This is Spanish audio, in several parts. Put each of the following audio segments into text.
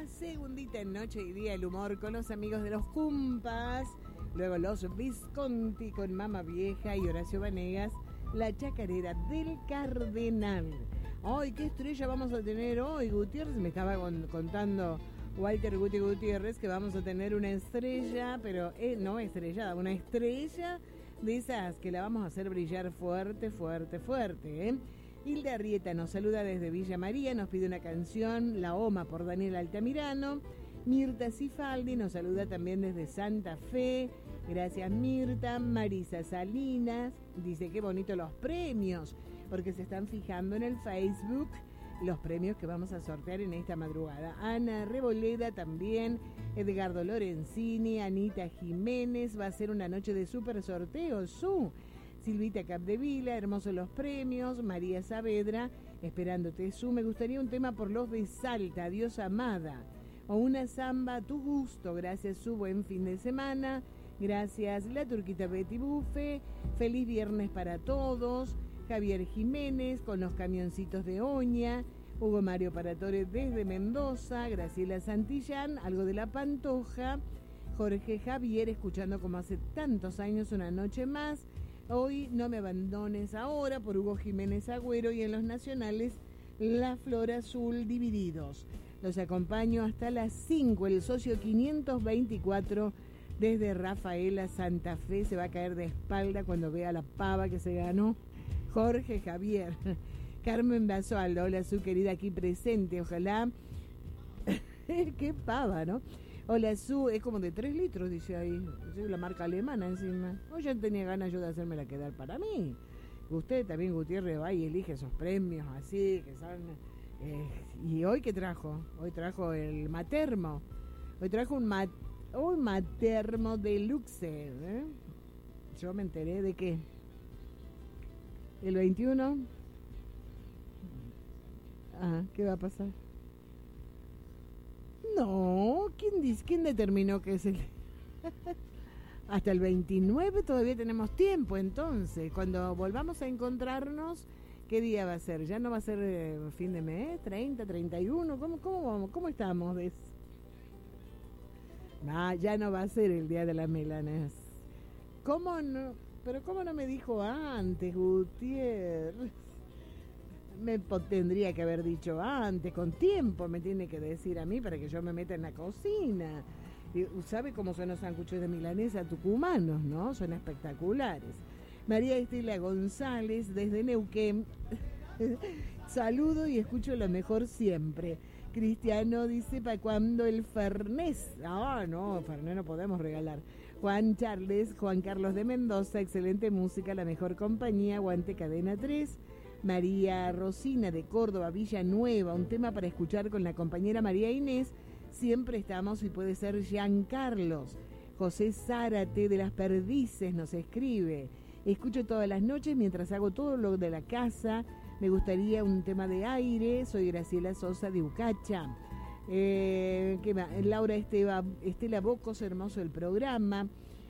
segundita en Noche y Día del Humor con los amigos de los Cumpas, luego los Visconti con Mama Vieja y Horacio Vanegas, la chacarera del Cardenal. Ay, qué estrella vamos a tener hoy, Gutiérrez. Me estaba contando Walter Gutiérrez que vamos a tener una estrella, pero no estrellada, una estrella de esas que la vamos a hacer brillar fuerte, fuerte, fuerte, ¿eh? Hilda Arrieta nos saluda desde Villa María, nos pide una canción, La Oma por Daniel Altamirano. Mirta Cifaldi nos saluda también desde Santa Fe. Gracias, Mirta. Marisa Salinas dice qué bonito los premios, porque se están fijando en el Facebook los premios que vamos a sortear en esta madrugada. Ana Reboleda también, Edgardo Lorenzini, Anita Jiménez, va a ser una noche de súper sorteos. Silvita Capdevila, hermosos los premios. María Saavedra, esperándote. Me gustaría un tema por los de Salta, Adiós Amada, o una samba a tu gusto. Gracias, buen fin de semana. Gracias, la Turquita Betty Bufe. Feliz viernes para todos. Javier Jiménez con los camioncitos de Oña. Hugo Mario Paratore desde Mendoza. Graciela Santillán, algo de La Pantoja. Jorge Javier, escuchando como hace tantos años Una Noche Más. Hoy No Me Abandones Ahora, por Hugo Jiménez Agüero. Y en los nacionales, La Flor Azul, Divididos. Los acompaño hasta las 5. El socio 524 desde Rafaela, Santa Fe, se va a caer de espalda cuando vea la pava que se ganó Jorge Javier. Carmen Basualdo, hola su querida aquí presente, ojalá. Qué pava, ¿no? Hola su, es como de 3 litros, dice ahí. Es la marca alemana encima. Hoy ya tenía ganas yo de hacérmela quedar para mí. Usted también, Gutiérrez, va y elige esos premios así, que son... ¿Y hoy qué trajo? Hoy trajo el Matermo. Hoy trajo un Matermo Deluxe, ¿eh? Yo me enteré de que el 21... ¿qué va a pasar? No, ¿quién determinó que es el...? Hasta el 29 todavía tenemos tiempo, entonces. Cuando volvamos a encontrarnos, ¿qué día va a ser? ¿Ya no va a ser fin de mes? ¿30, 31? ¿Cómo estamos? Ya no va a ser el día de las melanas. ¿Cómo no? Pero ¿cómo no me dijo antes, Gutiérrez? Tendría que haber dicho antes, con tiempo me tiene que decir a mí para que yo me meta en la cocina. ¿Sabe cómo son los sanguchitos de milanesa tucumanos, no? Son espectaculares. María Estela González, desde Neuquén. Saludo y escucho lo mejor siempre. Cristiano dice, ¿para cuándo el Fernés? No, Fernés no podemos regalar. Juan Carlos de Mendoza, excelente música, la mejor compañía, aguante Cadena 3. María Rosina de Córdoba, Villanueva, un tema para escuchar con la compañera María Inés. Siempre estamos, y puede ser Jean Carlos. José Zárate de Las Perdices nos escribe. Escucho todas las noches mientras hago todo lo de la casa. Me gustaría un tema de aire. Soy Graciela Sosa de Ucacha. ¿Qué más? Laura Estela Bocos, hermoso el programa.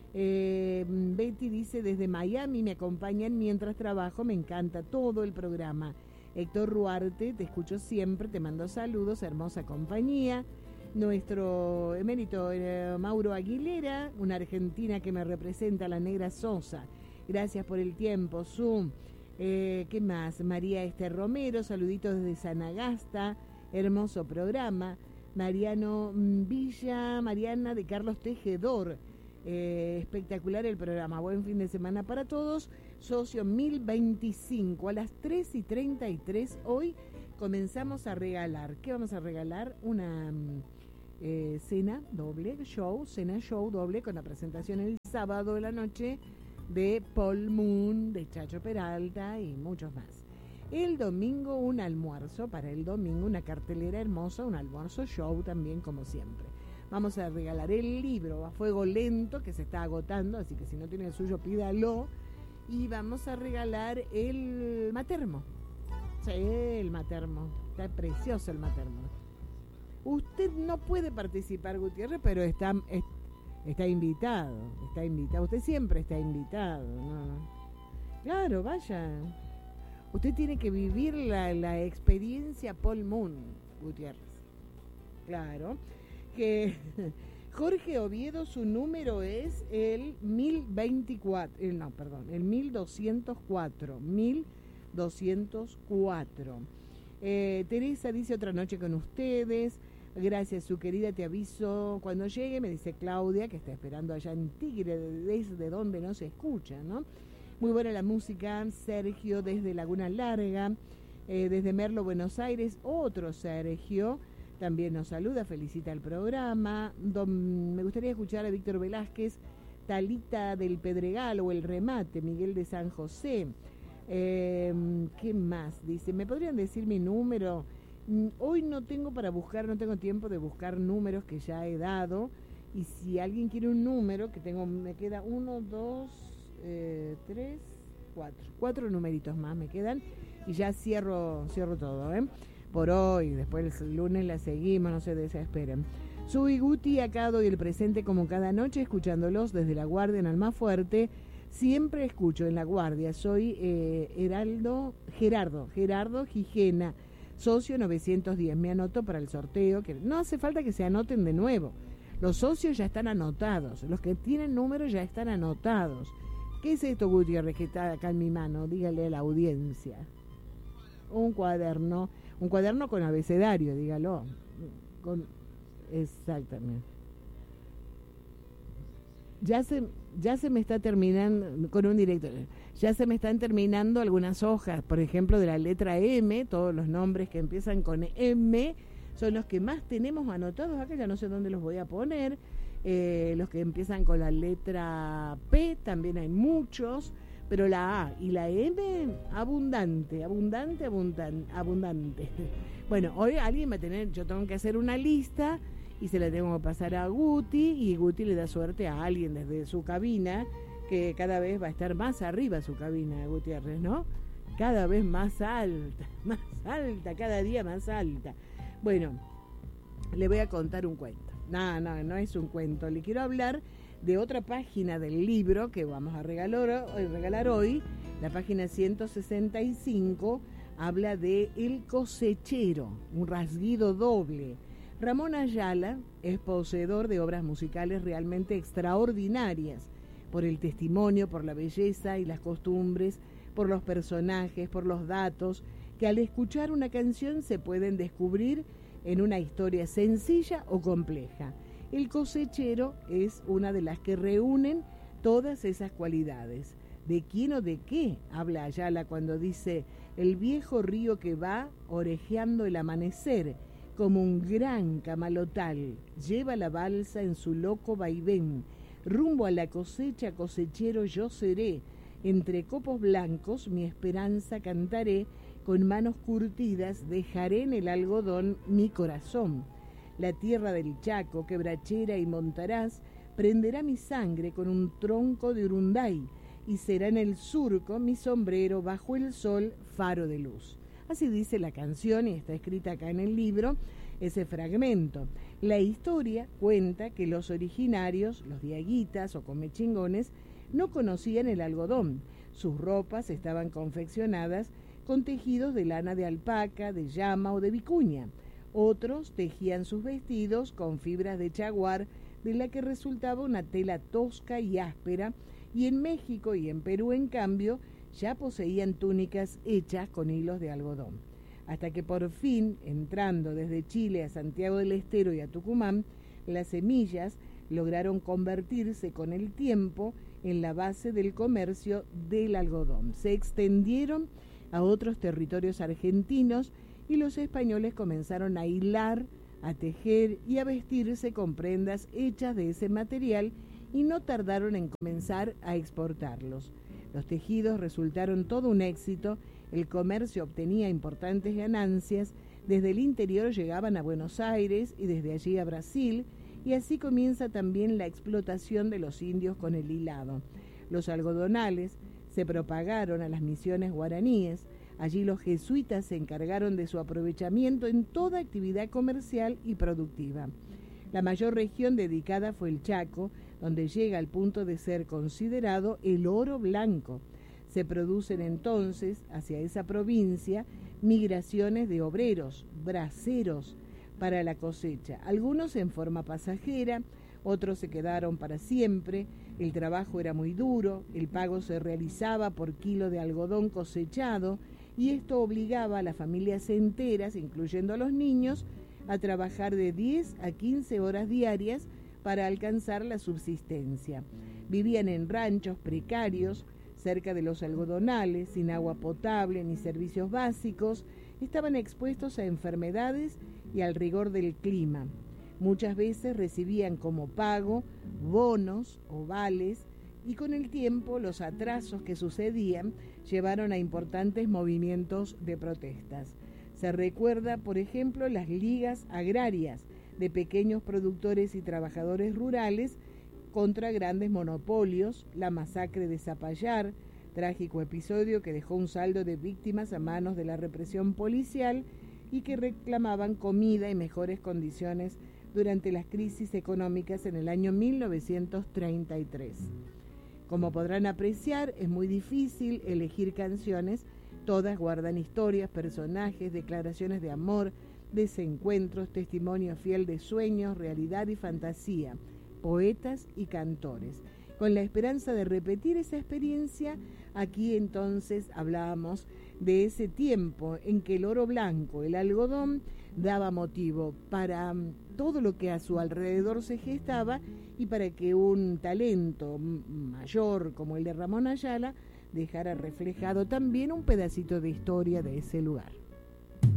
Betty dice, desde Miami me acompañan mientras trabajo, me encanta todo el programa. Héctor Ruarte, te escucho siempre, te mando saludos, hermosa compañía. Nuestro emérito Mauro Aguilera, una argentina que me representa, la Negra Sosa. Gracias por el tiempo, Zoom. ¿Qué más? María Romero, saluditos desde Sanagasta, hermoso programa. Mariana de Carlos Tejedor. Espectacular el programa, buen fin de semana para todos. Socio 1025 a las 3:33 hoy comenzamos a regalar. ¿Qué vamos a regalar? Una cena show doble con la presentación el sábado de la noche de Paul Moon, de Chacho Peralta y muchos más. El domingo un almuerzo, para el domingo una cartelera hermosa, un almuerzo show también como siempre. Vamos a regalar el libro A Fuego Lento, que se está agotando, así que si no tiene el suyo, pídalo. Y vamos a regalar el Matermo. Sí, el Matermo. Está precioso el Matermo. Usted no puede participar, Gutiérrez, pero está invitado. Está invitado. Usted siempre está invitado, ¿no? Claro, vaya. Usted tiene que vivir la experiencia Paul Moon, Gutiérrez. claro, que Jorge Oviedo, su número es el 1024, el 1204, 1204. Teresa dice otra noche con ustedes. Gracias, su querida, te aviso cuando llegue, me dice Claudia, que está esperando allá en Tigre, desde donde no se escucha, ¿no? Muy buena la música. Sergio desde Laguna Larga, desde Merlo, Buenos Aires, otro Sergio también nos saluda, felicita el programa. Me gustaría escuchar a Víctor Velázquez, Talita del Pedregal o El Remate, Miguel de San José. ¿Qué más? Dice, ¿me podrían decir mi número? Hoy no tengo para buscar, no tengo tiempo de buscar números que ya he dado. Y si alguien quiere un número, que tengo, me queda 1, 2, 3, 4 numeritos más me quedan. Y ya cierro todo, por hoy. Después el lunes la seguimos, no se desesperen. Soy Guti, acá doy el presente como cada noche, escuchándolos desde La Guardia en Almafuerte. Siempre escucho en La Guardia. Soy Gerardo Gijena, socio 910. Me anoto para el sorteo, que no hace falta que se anoten de nuevo. Los socios ya están anotados, los que tienen números ya están anotados. ¿Qué es esto, Gutiérrez, que está acá en mi mano? Dígale a la audiencia. Un cuaderno con abecedario, dígalo. Exactamente. Ya se me está terminando, con un director, ya se me están terminando algunas hojas, por ejemplo, de la letra M, todos los nombres que empiezan con M son los que más tenemos anotados acá, ya no sé dónde los voy a poner. Los que empiezan con la letra P, también hay muchos, pero la A y la M, abundante. Bueno, hoy alguien va a tener, yo tengo que hacer una lista y se la tengo que pasar a Guti, y Guti le da suerte a alguien desde su cabina, que cada vez va a estar más arriba su cabina, Gutiérrez, ¿no? Cada vez más alta, cada día más alta. Bueno, le voy a contar un cuento. No es un cuento. Le quiero hablar de otra página del libro que vamos a regalar hoy. La página 165 habla de El cosechero, un rasguido doble. Ramón Ayala es poseedor de obras musicales realmente extraordinarias, por el testimonio, por la belleza y las costumbres, por los personajes, por los datos, que al escuchar una canción se pueden descubrir en una historia sencilla o compleja. El cosechero es una de las que reúnen todas esas cualidades. ¿De quién o de qué habla Ayala cuando dice: el viejo río que va orejeando el amanecer, como un gran camalotal, lleva la balsa en su loco vaivén, rumbo a la cosecha, cosechero yo seré, entre copos blancos mi esperanza cantaré, con manos curtidas dejaré en el algodón mi corazón. La tierra del Chaco, quebrachera y montaraz, prenderá mi sangre con un tronco de urunday, y será en el surco mi sombrero bajo el sol faro de luz. Así dice la canción y está escrita acá en el libro, ese fragmento. La historia cuenta que los originarios, los diaguitas o comechingones, no conocían el algodón. Sus ropas estaban confeccionadas con tejidos de lana de alpaca, de llama o de vicuña. Otros tejían sus vestidos con fibras de chaguar, de la que resultaba una tela tosca y áspera, y en México y en Perú, en cambio, ya poseían túnicas hechas con hilos de algodón. Hasta que por fin, entrando desde Chile a Santiago del Estero y a Tucumán, las semillas lograron convertirse con el tiempo en la base del comercio del algodón. Se extendieron a otros territorios argentinos y los españoles comenzaron a hilar, a tejer y a vestirse con prendas hechas de ese material, y no tardaron en comenzar a exportarlos. Los tejidos resultaron todo un éxito, el comercio obtenía importantes ganancias, desde el interior llegaban a Buenos Aires y desde allí a Brasil, y así comienza también la explotación de los indios con el hilado. Los algodonales se propagaron a las misiones guaraníes, allí los jesuitas se encargaron de su aprovechamiento en toda actividad comercial y productiva. La mayor región dedicada fue el Chaco, donde llega al punto de ser considerado el oro blanco. Se producen entonces, hacia esa provincia, migraciones de obreros, braceros, para la cosecha, algunos en forma pasajera, otros se quedaron para siempre. El trabajo era muy duro, el pago se realizaba por kilo de algodón cosechado y esto obligaba a las familias enteras, incluyendo a los niños, a trabajar de 10 a 15 horas diarias para alcanzar la subsistencia. Vivían en ranchos precarios, cerca de los algodonales, sin agua potable ni servicios básicos, estaban expuestos a enfermedades y al rigor del clima. Muchas veces recibían como pago bonos o vales y con el tiempo los atrasos que sucedían llevaron a importantes movimientos de protestas. Se recuerda, por ejemplo, las ligas agrarias de pequeños productores y trabajadores rurales contra grandes monopolios, la masacre de Zapallar, trágico episodio que dejó un saldo de víctimas a manos de la represión policial y que reclamaban comida y mejores condiciones durante las crisis económicas en el año 1933. Como podrán apreciar, es muy difícil elegir canciones, todas guardan historias, personajes, declaraciones de amor, desencuentros, testimonio fiel de sueños, realidad y fantasía, poetas y cantores. Con la esperanza de repetir esa experiencia, aquí entonces hablábamos de ese tiempo en que el oro blanco, el algodón, daba motivo para todo lo que a su alrededor se gestaba y para que un talento mayor como el de Ramón Ayala dejara reflejado también un pedacito de historia de ese lugar.